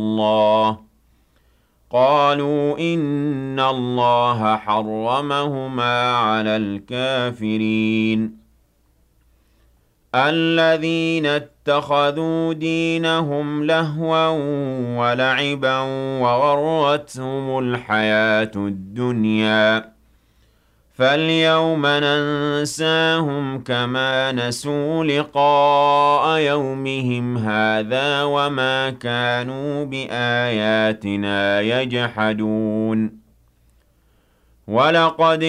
اللَّهِ قَالُوا إِنَّ اللَّهَ حَرَّمَهُمَا عَلَى الْكَافِرِينَ الَّذِينَ اتَّخَذُوا دِينَهُمْ لَهْوًا وَلَعِبًا وَغَرَّتْهُمُ الْحَيَاةُ الدُّنْيَا فَالْيَوْمَ نَنسَاهُمْ كَمَا نَسُوا لِقَاءَ يَوْمِهِمْ هَٰذَا وَمَا كَانُوا بِآيَاتِنَا يَجْحَدُونَ وَلَقَدْ